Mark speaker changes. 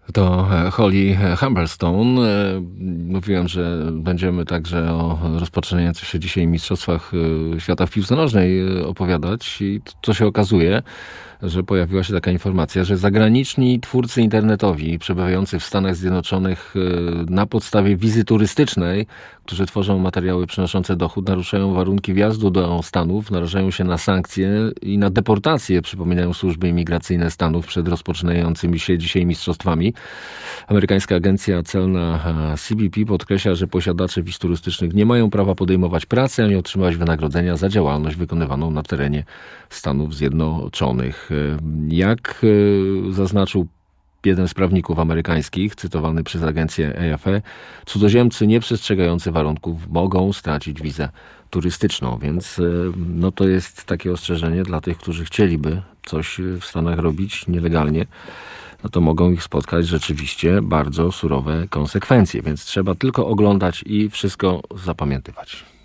Speaker 1: To Holly Humberstone. Mówiłem, że będziemy także o rozpoczynających się dzisiaj Mistrzostwach Świata w piłce nożnej opowiadać i to się okazuje, że pojawiła się taka informacja, że zagraniczni twórcy internetowi przebywający w Stanach Zjednoczonych na podstawie wizy turystycznej, którzy tworzą materiały przynoszące dochód, naruszają warunki wjazdu do Stanów, narażają się na sankcje i na deportację, przypominają służby imigracyjne Stanów przed rozpoczynającymi się dzisiaj mistrzostwami. Amerykańska agencja celna CBP podkreśla, że posiadacze wiz turystycznych nie mają prawa podejmować pracy ani otrzymywać wynagrodzenia za działalność wykonywaną na terenie Stanów Zjednoczonych. Jak zaznaczył jeden z prawników amerykańskich, cytowany przez agencję AFP, cudzoziemcy nieprzestrzegający warunków mogą stracić wizę turystyczną, więc to jest takie ostrzeżenie dla tych, którzy chcieliby coś w Stanach robić nielegalnie, to mogą ich spotkać rzeczywiście bardzo surowe konsekwencje, więc trzeba tylko oglądać i wszystko zapamiętywać.